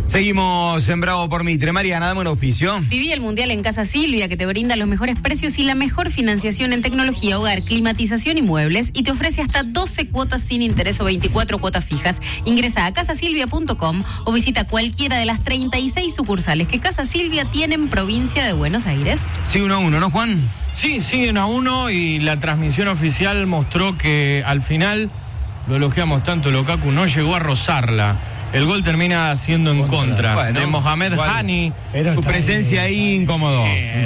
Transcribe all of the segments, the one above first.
Seguimos en Bravo por Mitre. Mariana, dame un auspicio. Viví el Mundial en Casa Silvia, que te brinda los mejores precios y la mejor financiación en tecnología, hogar, climatización y muebles, y te ofrece hasta 12 cuotas sin interés o 24 cuotas fijas. Ingresa a casasilvia.com o visita cualquiera de las 36 sucursales que Casa Silvia tiene en provincia de Buenos Aires. Sí, 1-1, ¿no, Juan? Sí, siguen 1-1 y la transmisión oficial mostró que al final, lo elogiamos tanto, Lukaku no llegó a rozarla. El gol termina siendo en contra de Mohamed Hani. Su presencia ahí incomodó.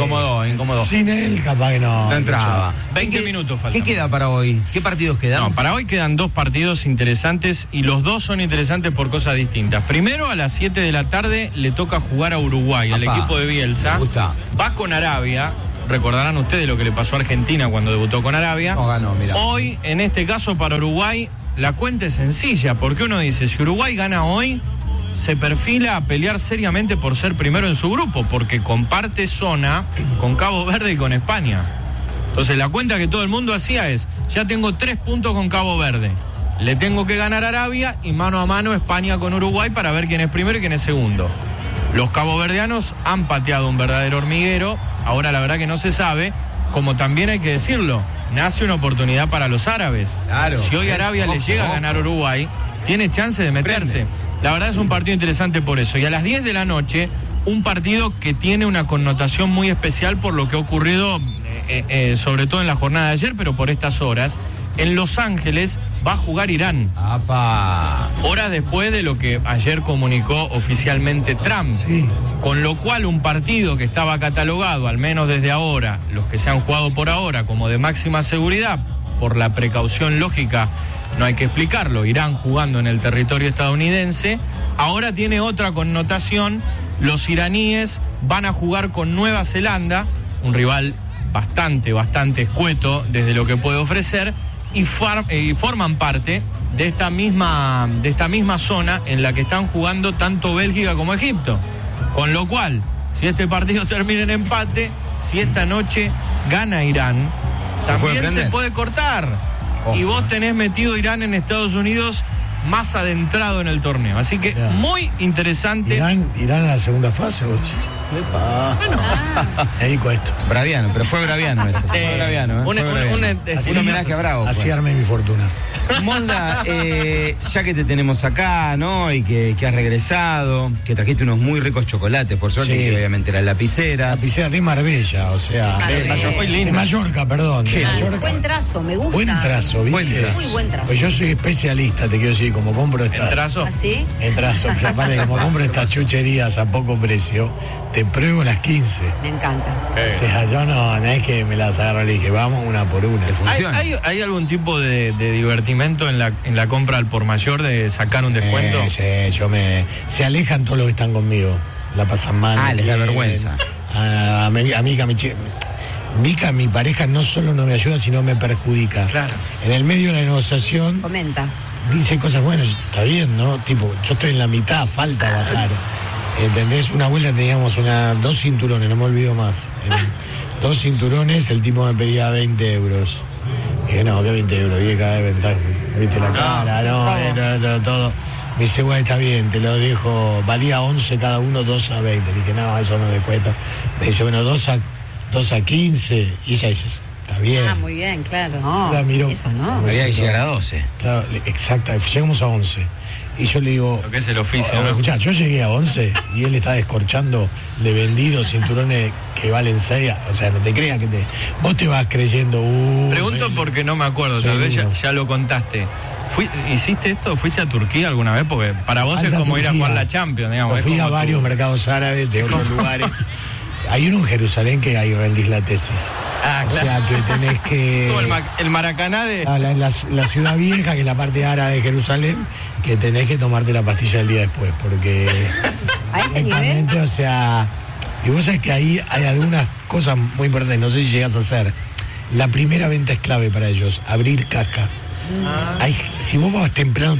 Sin él, capaz que no entraba. 20 minutos faltan. ¿Qué queda para hoy? ¿Qué partidos quedan? No, para hoy quedan 2 partidos interesantes y los 2 son interesantes por cosas distintas. Primero, a las 7 de la tarde le toca jugar a Uruguay, al equipo de Bielsa. Va con Arabia. Recordarán ustedes lo que le pasó a Argentina cuando debutó con Arabia. No ganó, mirá. Hoy, en este caso, para Uruguay, la cuenta es sencilla, porque uno dice, si Uruguay gana hoy, se perfila a pelear seriamente por ser primero en su grupo, porque comparte zona con Cabo Verde y con España. Entonces la cuenta que todo el mundo hacía es, ya tengo 3 puntos con Cabo Verde, le tengo que ganar a Arabia y mano a mano España con Uruguay para ver quién es primero y quién es segundo. Los caboverdianos han pateado un verdadero hormiguero, ahora la verdad que no se sabe, como también hay que decirlo, nace una oportunidad para los árabes. Claro. Si hoy Arabia le llega a ganar a Uruguay, tiene chance de meterse. La verdad es un partido interesante por eso. Y a las 10 de la noche, un partido que tiene una connotación muy especial por lo que ha ocurrido, sobre todo en la jornada de ayer, pero por estas horas. En Los Ángeles va a jugar Irán. ¡Apa! Horas después de lo que ayer comunicó oficialmente Trump. Sí. Con lo cual un partido que estaba catalogado, al menos desde ahora, los que se han jugado por ahora, como de máxima seguridad, por la precaución lógica, no hay que explicarlo, Irán jugando en el territorio estadounidense, ahora tiene otra connotación. Los iraníes van a jugar con Nueva Zelanda, un rival bastante escueto desde lo que puede ofrecer, y forman parte de esta misma zona en la que están jugando tanto Bélgica como Egipto. Con lo cual, si este partido termina en empate, si esta noche gana Irán, también se puede cortar. Y vos tenés metido Irán en Estados Unidos más adentrado en el torneo. Así que muy interesante. Irán en la segunda fase, vos decís. Bueno, dedico esto. Braviano, pero fue Braviano ese. Fue Braviano, un homenaje a Bravo. Así armé mi fortuna. Molda, ya que te tenemos acá, ¿no? Y que has regresado, que trajiste unos muy ricos chocolates, por suerte, que obviamente eran lapiceras. Lapicera de Marbella, o sea. De Mallorca, perdón. De Mallorca. Buen trazo, me gusta. Buen trazo, ¿viste? Muy buen trazo. Pues yo soy especialista, te quiero decir, como compro estas. ¿En trazo? ¿Así? En trazo, que aparte, como compro estas chucherías a poco precio, te pruebo las 15. Me encanta. O sea, yo no es que me las agarro y le dije, vamos una por una. ¿Hay algún tipo de divertimento en la compra al por mayor, de sacar un descuento? Sí, se alejan todos los que están conmigo. La pasan mal. Les da vergüenza. A Mica, mi pareja, no solo no me ayuda, sino me perjudica. Claro. En el medio de la negociación Comenta. dice cosas buenas, está bien, ¿no? Tipo, yo estoy en la mitad, falta bajar. ¿Entendés? Una vuelta teníamos 2 cinturones, no me olvido más. 2 cinturones, el tipo me pedía 20 euros. Y dije, no, que 20 euros, y cada vez viste la cara, todo. Me dice, bueno, está bien, te lo dejo, valía 11 cada uno, 2 a 20. Dije, no, eso no le cuesta. Me dice, bueno, 2 a 15. Y ella dice, está bien. Ah, muy bien, claro. No, la miro, eso no. Había que llegar a 12. Claro, exacto, llegamos a 11. Y yo le digo, Lo que es el oficio, ¿no? Escuchá, yo llegué a 11 y él está descorchando de vendidos cinturones que valen 6. O sea, no te creas que vos te vas creyendo. Pregunto porque no me acuerdo, tal vez ya lo contaste. ¿Hiciste esto? ¿Fuiste a Turquía alguna vez? Porque para vos es como ir a jugar la Champions, digamos. Fui a varios mercados árabes de otros lugares. Hay uno en Jerusalén que ahí rendís la tesis. Ah, claro. O sea, que tenés que... Como el Maracaná de... La ciudad vieja, que es la parte árabe de Jerusalén, que tenés que tomarte la pastilla el día después, porque... ¿A ese nivel? O sea... Y vos sabés que ahí hay algunas cosas muy importantes, no sé si llegás a hacer. La primera venta es clave para ellos, abrir caja. Si vos vas temprano,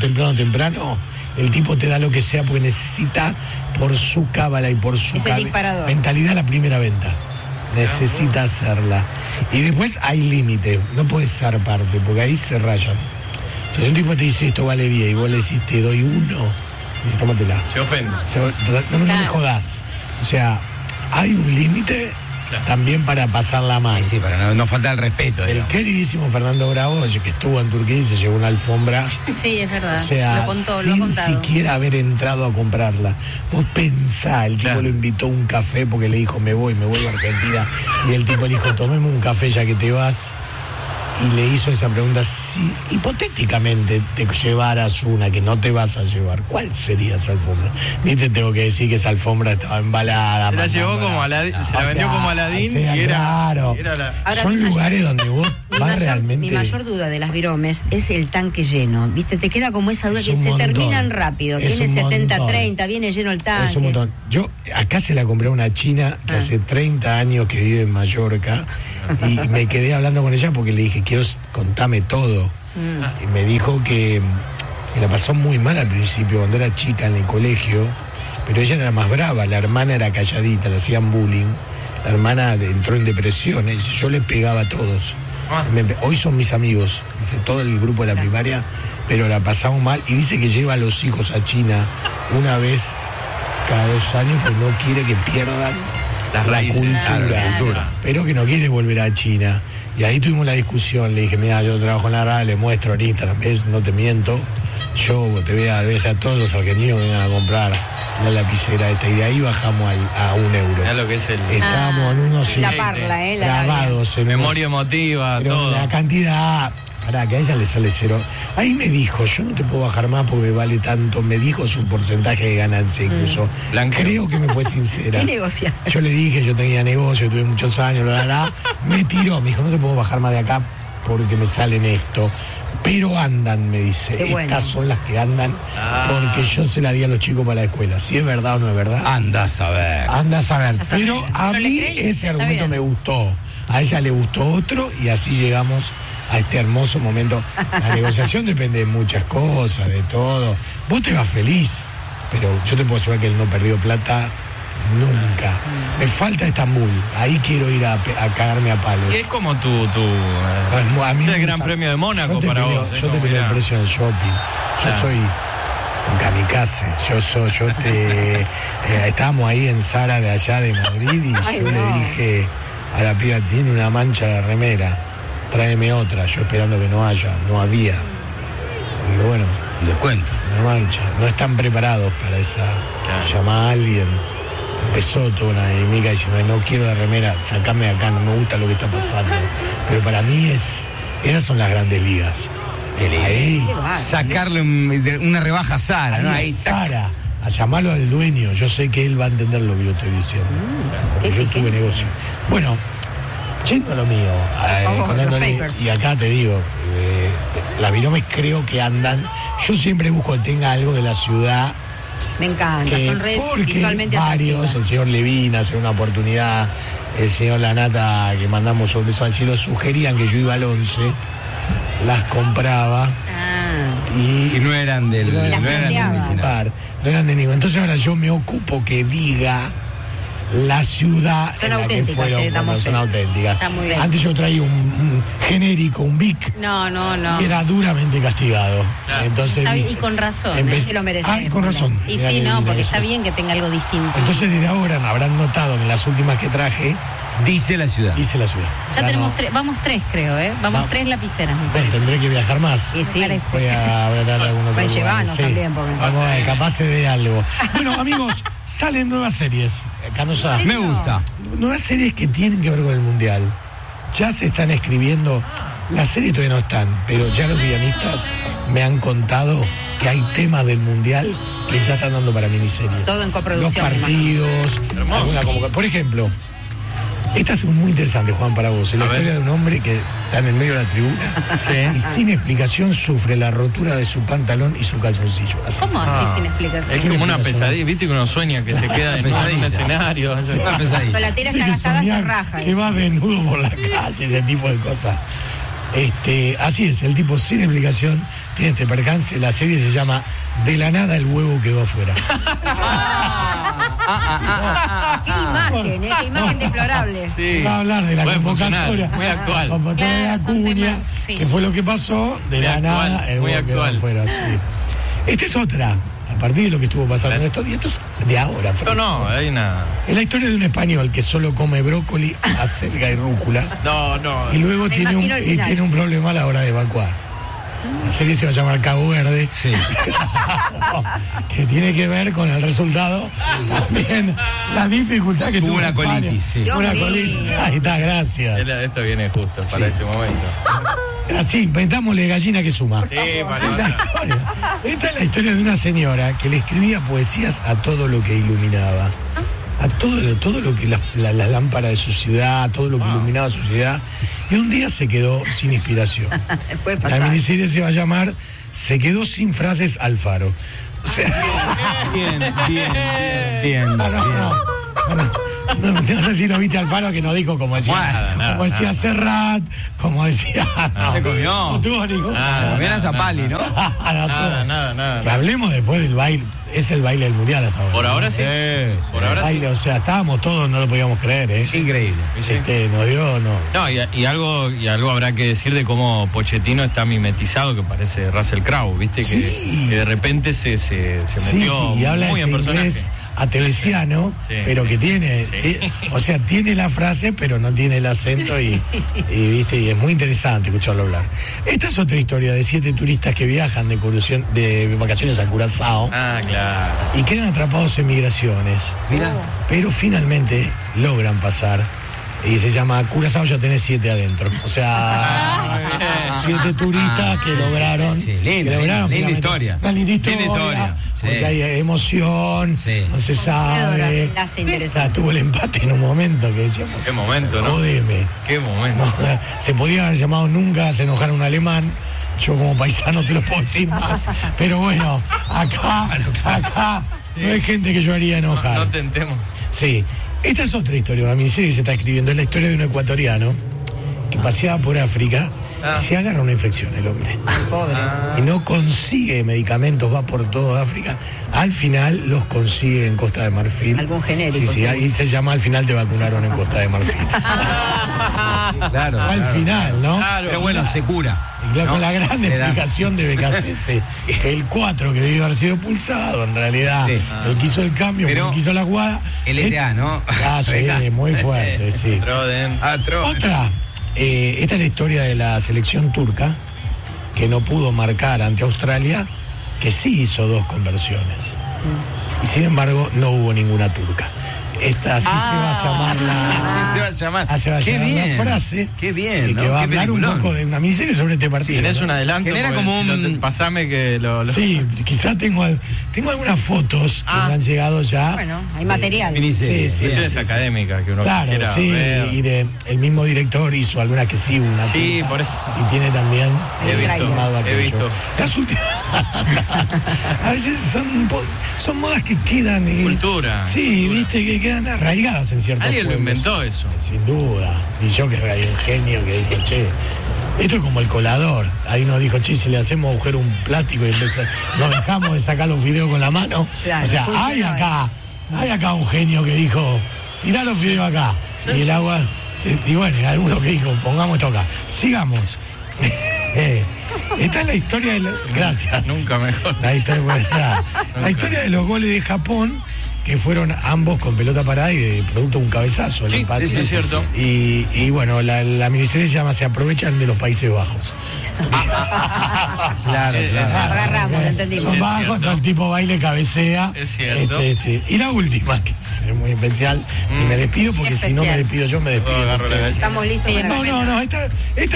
el tipo te da lo que sea porque necesita, por su cábala y por su mentalidad, la primera venta. Necesita hacerla. Y después hay límite, no puedes zarparte, porque ahí se rayan. Entonces un tipo te dice, esto vale 10, y vos le decís, te doy 1, Dice, tómatela. Se ofende. No me jodas. O sea, hay un límite también para pasarla mal. Sí, para no faltar el respeto. El queridísimo Fernando Bravo, que estuvo en Turquía y se llevó una alfombra. Sí, es verdad. O sea, sin siquiera haber entrado a comprarla. Vos pensá, el tipo lo invitó a un café porque le dijo, me vuelvo a Argentina. Y el tipo le dijo, tomemos un café ya que te vas. Y le hizo esa pregunta, si hipotéticamente te llevaras una que no te vas a llevar, ¿cuál sería esa alfombra? Ni te tengo que decir que esa alfombra estaba embalada. Se la llevó como Aladín, se la vendió como Aladín, y era claro. Ahora, son lugares donde vos vas realmente. Mi mayor duda de las viromes es el tanque lleno. ¿Viste? Te queda como esa duda que se terminan rápido. Tiene 70-30, viene lleno el tanque. Es un montón. Yo acá se la compré a una china que hace 30 años que vive en Mallorca y me quedé hablando con ella porque le dije, contame todo. Y me dijo que la pasó muy mal al principio cuando era chica en el colegio, pero ella era más brava, la hermana era calladita, le hacían bullying, la hermana entró en depresión, dice, yo le pegaba a todos. Hoy son mis amigos, dice, todo el grupo de la primaria, pero la pasamos mal, y dice que lleva a los hijos a China una vez cada 2 años porque no quiere que pierdan la cultura, pero que no quiere volver a China. Y ahí tuvimos la discusión, le dije, mira, yo trabajo en la radio, le muestro en Instagram, ¿ves? No te miento, yo te voy a ver a todos los argentinos que vengan a comprar la lapicera esta, y de ahí bajamos a €1. Es lo que es estábamos en unos la parla, grabados en memoria emotiva, todo. La cantidad, pará, que a ella le sale 0. Ahí me dijo, yo no te puedo bajar más porque vale tanto, me dijo su porcentaje de ganancia incluso. Creo que me fue sincera. ¿Qué negocia? Yo le dije, yo tenía negocio, tuve muchos años, me tiró, me dijo, no te puedo bajar más de acá porque me salen esto. Pero andan, me dice, estas son las que andan porque yo se la di a los chicos para la escuela. Si es verdad o no es verdad. Anda a saber. Pero a mí ese argumento me gustó. A ella le gustó otro y así llegamos a este hermoso momento. La negociación depende de muchas cosas, de todo. Vos te vas feliz, pero yo te puedo asegurar que él no perdió plata nunca. Me falta Estambul, ahí quiero ir a cagarme a palos. Y es como tu a mí es el Gran Premio de Mónaco para vos. Yo te peleo el precio en el shopping. Yo soy un kamikaze. Estábamos ahí en Zara de allá de Madrid y yo le dije a la piba, tiene una mancha de remera, tráeme otra. Yo esperando que no haya, no había. Y digo, bueno, descuento. Una mancha. No están preparados para esa. Llama a alguien. Empezó toda una enemiga diciendo, no quiero la remera, sacame de acá, no me gusta lo que está pasando. Pero para mí esas son las grandes ligas. Ahí, sacarle una rebaja a Zara, ¿no? Ahí, Zara, a llamarlo al dueño, yo sé que él va a entender lo que yo estoy diciendo. Porque yo tuve negocio. Bueno, yendo a lo mío, y acá te digo, las viromes creo que andan, yo siempre busco que tenga algo de la ciudad. Me encanta, son visualmente varios, atractivas. El señor Levina hace una oportunidad, el señor Lanata, que mandamos un beso al cielo, sugerían que yo iba al 11, las compraba y no eran del no eran de ningún. Entonces ahora yo me ocupo que diga la ciudad son en la que fueron, son auténticas. Antes yo traía un genérico, un Vic. No. Y era duramente castigado. Entonces, y con razón. Se lo merece. Con razón. Y sí, porque está bien que tenga algo distinto. Entonces desde ahora habrán notado que en las últimas que traje dice la ciudad. Ya tenemos vamos 3, creo, Vamos 3 lapiceras. Bueno, tendré que viajar más. Y sí. Voy a dar algún otro. Pueden llevarnos también. Porque vamos a ver, capaz se dé algo. Bueno, amigos, salen nuevas series. Canosa. Me gusta. Nuevas series que tienen que ver con el Mundial. Ya se están escribiendo. Las series todavía no están, pero ya los guionistas me han contado que hay temas del Mundial que ya están dando para miniseries. Todo en coproducción. Los partidos. Por ejemplo, esta es muy interesante, Juan, para vos. Es la historia de un hombre que está en el medio de la tribuna y sin explicación sufre la rotura de su pantalón y su calzoncillo. Así. ¿Cómo así sin explicación? Es como una pesadilla, viste que uno sueña que se queda en un escenario. Una pesadilla. Con la tela agachada se raja. Que va desnudo por la calle, ese tipo de cosas. Así es, el tipo sin explicación tiene este percance. La serie se llama De la nada el huevo quedó afuera. Qué imagen, qué imagen deplorable. Sí. Va a hablar de la convocatoria. Muy actual. Convocatoria de Acuña, que fue lo que pasó. De la nada el huevo quedó afuera. Sí. Esta es otra. a partir de lo que estuvo pasando en estos días. Esto es de ahora, Fred. No, hay una... Es la historia de un español que solo come brócoli, acelga y rúcula. No. Y luego tiene un problema a la hora de evacuar. La serie se va a llamar Cabo Verde. Sí. Que tiene que ver con el resultado. También la dificultad que tuvo una en España. colitis, sí. Una colitis. Ahí está, gracias. Esto viene justo para este momento. Así, inventámosle gallina que suma. Sí, La historia. Esta es la historia de una señora que le escribía poesías a todo lo que iluminaba. A todo lo que las lámparas de su ciudad, todo lo que iluminaba su ciudad. Y un día se quedó sin inspiración. Puede pasar. La miniserie se va a llamar Se quedó sin frases Alfaro. O sea, Bien. No sé si lo viste Alfaro, que no dijo como decía, como decía Serrat, como decía. No tuvo ningún. Bien a Zapali, ¿no? Nada. Que hablemos después del baile. Es el baile del mundial hasta ahora. Por ahora sí. Por ahora baile, sí. o sea, estábamos todos, no lo podíamos creer, ¿eh? Increíble. Nos dio, no. No, y algo habrá que decir de cómo Pochettino está mimetizado, que parece Russell Crowe, ¿viste? Que de repente se metió y habla muy ese en personaje. inglés atevesiano, pero que tiene, o sea, tiene la frase, pero no tiene el acento y viste, y es muy interesante escucharlo hablar. Esta es otra historia de 7 turistas que viajan de vacaciones a Curazao. Ah, claro. Y quedan atrapados en migraciones. Pero finalmente logran pasar. Y se llama Curazao, ya tenés 7 adentro. O sea, 7 turistas que lograron. Sí, linda historia. Una linda historia. Porque hay emoción, no se sabe. Tuvo el empate en un momento que decíamos. Qué momento, ¿no? Jódeme. Qué momento. No, se podía haber llamado Nunca se enojar a un alemán. Yo como paisano te lo puedo decir más. Pero bueno, acá no hay gente que yo haría enojar. No tentemos. Sí. Esta es otra historia, una miniserie que se está escribiendo. Es la historia de un ecuatoriano que paseaba por África y se agarra una infección el hombre. Pobre. Y no consigue medicamentos, va por toda África. Al final los consigue en Costa de Marfil. Algún genérico. Sí, ahí se llama Al final te vacunaron en Costa de Marfil. Claro. Al final, ¿no? Claro. Pero bueno, se cura. Y con la gran explicación de BKCS, el 4 que debió haber sido pulsado, en realidad, el que hizo el cambio, el que hizo la jugada. El ETA, ¿no? Sí, muy fuerte, sí. Otra, esta es la historia de la selección turca, que no pudo marcar ante Australia, que sí hizo 2 conversiones. Y sin embargo, no hubo ninguna turca. Esta sí se va a llamar Qué bien. la frase. Qué bien, que ¿no? va a Qué hablar un peliculón. poco de una miniserie sobre este partido. Tenés un adelanto. Genera como Pasame que lo... Sí, quizás tengo algunas fotos que me han llegado ya. Bueno, hay material. Sí. Cuestiones académicas que uno quisiera ver. Y el mismo director hizo algunas que sí, una Sí, turca, por eso. y tiene también He visto. Las últimas a veces son modas que quedan Cultura. Sí, viste, que quedan arraigadas en ciertos Alguien lo pueblos. inventó eso. Sin duda. Y yo que hay un genio que dijo, che, esto es como el colador. Ahí uno dijo, che, si le hacemos agujero a un plástico y nos dejamos de sacar los fideos con la mano. Claro, o sea, hay acá un genio que dijo, tirá los fideos acá. Y el agua, y bueno, hay alguno que dijo, pongamos esto acá. Sigamos. Esta es la historia de Gracias. Nunca mejor. La historia de los goles de Japón, que fueron ambos con pelota parada y de producto de un cabezazo. Sí, eso es cierto. Y bueno, la miniserie se llama Se aprovechan de los Países Bajos. Claro. Agarramos, lo entendimos. Son bajos, todo el tipo baile, cabecea. Es cierto. Sí. Y la última, que es muy especial, y me despido porque si no me despido yo, me despido. Agarro la gallina. Estamos listos para No, esta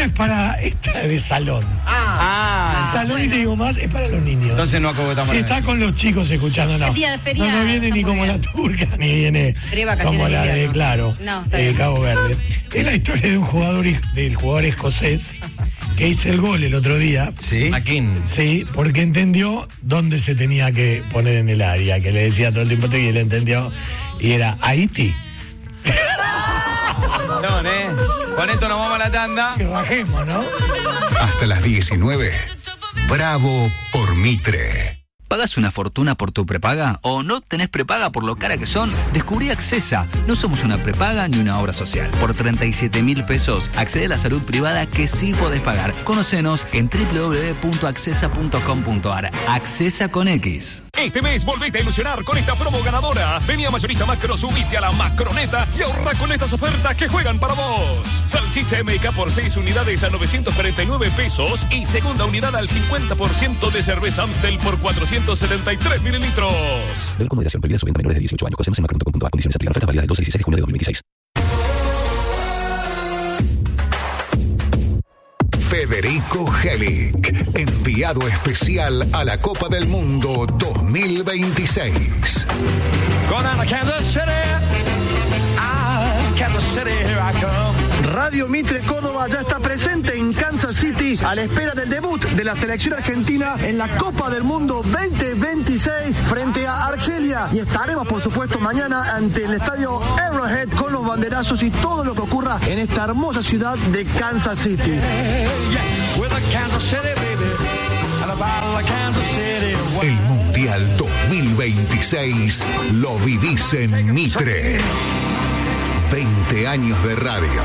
es de salón. Salón, y te digo más, es para los niños. Entonces no acogotamos. Si está con los chicos escuchando, no. El día de feriado, No viene ni está como muy la turca, ni viene como la de, claro, No, está bien. Cabo Verde. Es la historia de del jugador escocés que hizo el gol el otro día. Sí. Akin. Sí, porque entendió dónde se tenía que poner en el área, que le decía todo el tiempo y él entendió, y era Haití. Con esto nos vamos a la tanda. Que bajemos, ¿no? Hasta las 19. Bravo por Mitre. ¿Pagas una fortuna por tu prepaga? ¿O no tenés prepaga por lo cara que son? Descubrí Accesa. No somos una prepaga ni una obra social. Por 37.000 pesos, accede a la salud privada que sí podés pagar. Conocenos en www.accesa.com.ar. Accesa con X. Este mes volvete a ilusionar con esta promo ganadora. Vení a Mayorista Macro, subite a la Macroneta y ahorra con estas ofertas que juegan para vos. Salchicha MK por 6 unidades a 949 pesos y segunda unidad al 50% de cerveza Amstel por 473 mililitros. Bebe con moderación, prohibida su venta a menores de 18 años. Conocemos en macron.com.ar. Condiciones aplican. Ofertas válidas del 12 al 16 de junio de 2026. Federico Helic, enviado especial a la Copa del Mundo 2026. Radio Mitre Córdoba ya está presente en Kansas City a la espera del debut de la selección argentina en la Copa del Mundo 2026 frente a Argelia. Y estaremos, por supuesto, mañana ante el estadio Arrowhead con los banderazos y todo lo que ocurra en esta hermosa ciudad de Kansas City. El Mundial 2026 lo vivís en Mitre. 20 años de radio.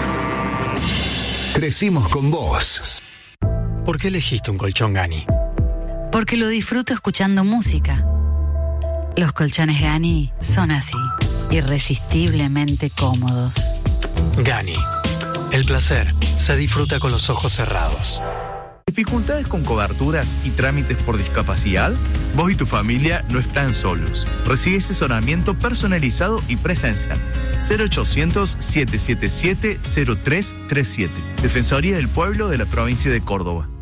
Crecimos con vos. ¿Por qué elegiste un colchón Gani? Porque lo disfruto escuchando música. Los colchones Gani son así, irresistiblemente cómodos. Gani. El placer se disfruta con los ojos cerrados. ¿Dificultades con coberturas y trámites por discapacidad? Vos y tu familia no están solos. Recibe asesoramiento personalizado y presencial. 0800-777-0337. Defensoría del Pueblo de la provincia de Córdoba.